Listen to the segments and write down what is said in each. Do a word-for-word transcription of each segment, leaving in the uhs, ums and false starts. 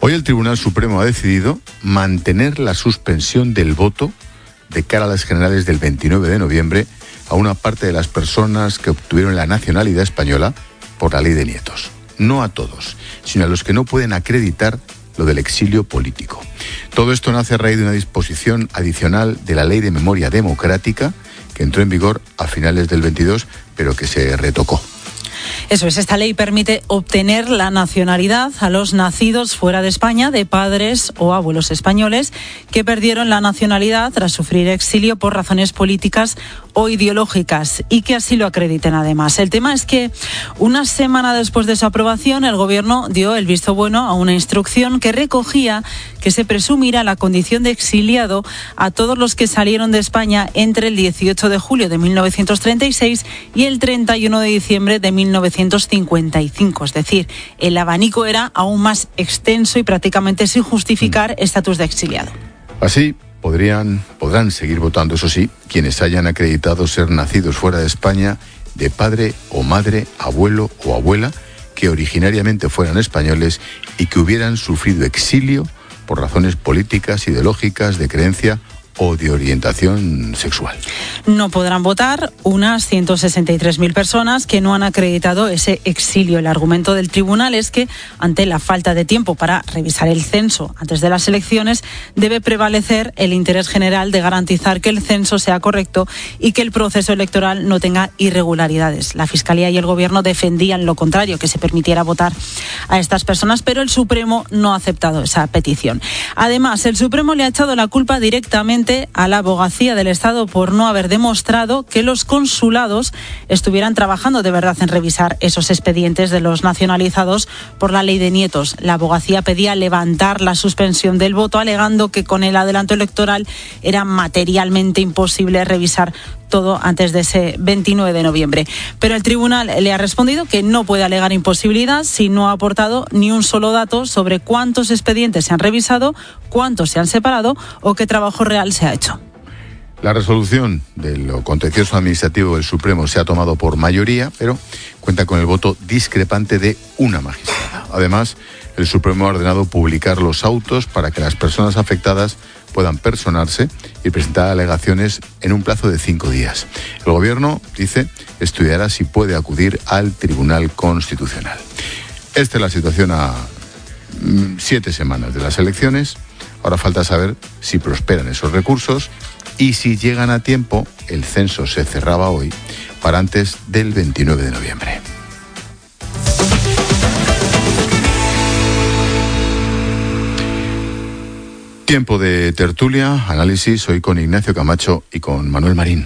Hoy el Tribunal Supremo ha decidido mantener la suspensión del voto de cara a las generales del veintinueve de noviembre a una parte de las personas que obtuvieron la nacionalidad española por la ley de nietos. No a todos, sino a los que no pueden acreditar lo del exilio político. Todo esto nace a raíz de una disposición adicional de la Ley de Memoria Democrática que entró en vigor a finales del veintidós, pero que se retocó. Eso es, esta ley permite obtener la nacionalidad a los nacidos fuera de España de padres o abuelos españoles que perdieron la nacionalidad tras sufrir exilio por razones políticas o ideológicas y que así lo acrediten además. El tema es que una semana después de su aprobación, el Gobierno dio el visto bueno a una instrucción que recogía que se presumirá la condición de exiliado a todos los que salieron de España entre el dieciocho de julio de mil novecientos treinta y seis y el treinta y uno de diciembre de mil novecientos cincuenta y cinco. Es decir, el abanico era aún más extenso y prácticamente sin justificar estatus de exiliado. Así podrían, podrán seguir votando, eso sí, quienes hayan acreditado ser nacidos fuera de España de padre o madre, abuelo o abuela, que originariamente fueran españoles y que hubieran sufrido exilio por razones políticas, ideológicas, de creencia o de orientación sexual. No podrán votar unas ciento sesenta y tres mil personas que no han acreditado ese exilio. El argumento del tribunal es que, ante la falta de tiempo para revisar el censo antes de las elecciones, debe prevalecer el interés general de garantizar que el censo sea correcto y que el proceso electoral no tenga irregularidades. La Fiscalía y el Gobierno defendían lo contrario, que se permitiera votar a estas personas, pero el Supremo no ha aceptado esa petición. Además, el Supremo le ha echado la culpa directamente a la Abogacía del Estado por no haber demostrado que los consulados estuvieran trabajando de verdad en revisar esos expedientes de los nacionalizados por la ley de nietos. La Abogacía pedía levantar la suspensión del voto, alegando que con el adelanto electoral era materialmente imposible revisar todo antes de ese veintinueve de noviembre. Pero el tribunal le ha respondido que no puede alegar imposibilidad si no ha aportado ni un solo dato sobre cuántos expedientes se han revisado, cuántos se han separado o qué trabajo real se ha hecho. La resolución de lo contencioso administrativo del Supremo se ha tomado por mayoría, pero cuenta con el voto discrepante de una magistrada. Además, el Supremo ha ordenado publicar los autos para que las personas afectadas puedan personarse y presentar alegaciones en un plazo de cinco días. El Gobierno, dice, estudiará si puede acudir al Tribunal Constitucional. Esta es la situación a siete semanas de las elecciones. Ahora falta saber si prosperan esos recursos y si llegan a tiempo. El censo se cerraba hoy para antes del veintinueve de noviembre. Tiempo de tertulia, análisis, hoy con Ignacio Camacho y con Manuel Marín.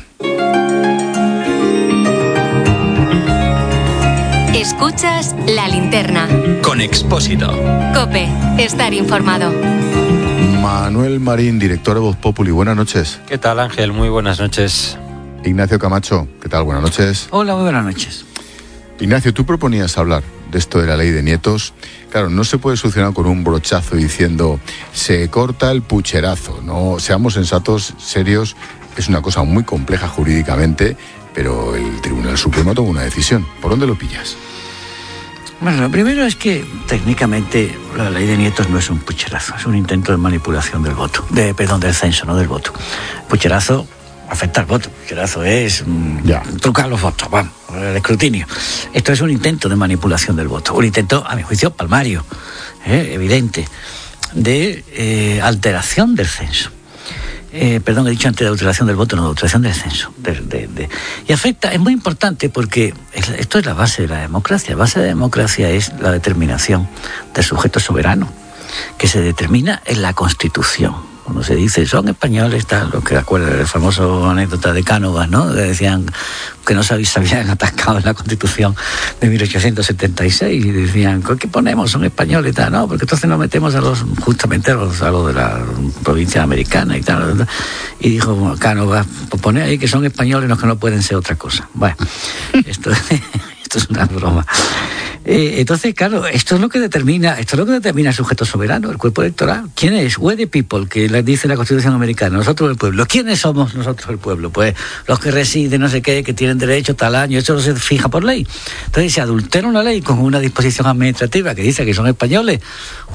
Escuchas La Linterna. Con Expósito. COPE, estar informado. Manuel Marín, director de Voz Populi, buenas noches. ¿Qué tal, Ángel? Muy buenas noches. Ignacio Camacho, ¿qué tal? Buenas noches. Hola, muy buenas noches. Ignacio, tú proponías hablar de esto de la ley de nietos. Claro, no se puede solucionar con un brochazo diciendo se corta el pucherazo. No, seamos sensatos, serios. Es una cosa muy compleja jurídicamente, pero el Tribunal Supremo toma una decisión. ¿Por dónde lo pillas? Bueno, lo primero es que técnicamente la ley de nietos no es un pucherazo, es un intento de manipulación del voto, de perdón, del censo, no del voto. Pucherazo afecta al voto, pucherazo es ya. trucar los votos, vamos, el escrutinio. Esto es un intento de manipulación del voto, un intento, a mi juicio, palmario, eh, evidente, de eh, alteración del censo. Eh, perdón, he dicho antes de alteración del voto, no, de alteración del censo. De, de, de, y afecta, es muy importante porque es, esto es la base de la democracia. La base de la democracia es la determinación del sujeto soberano, que se determina en la Constitución. Cuando se dice, son españoles, tal, lo que acuerdan del famoso anécdota de Cánovas, ¿no? Que decían que no se habían atascado en la Constitución de mil ochocientos setenta y seis y decían, ¿qué ponemos? Son españoles, tal, no, porque entonces nos metemos a los, justamente a los, a los de la provincia americana y tal. Y dijo, bueno, Cánovas, pues pone ahí que son españoles los que no pueden ser otra cosa. Bueno, esto, esto es una broma. Eh, entonces, claro, esto es lo que determina, esto es lo que determina el sujeto soberano, el cuerpo electoral. ¿Quién es? We the people, que dice la Constitución americana, nosotros el pueblo. ¿Quiénes somos nosotros el pueblo? Pues los que residen, no sé qué, que tienen derecho tal año, eso no se fija por ley. Entonces, si adultera una ley con una disposición administrativa que dice que son españoles,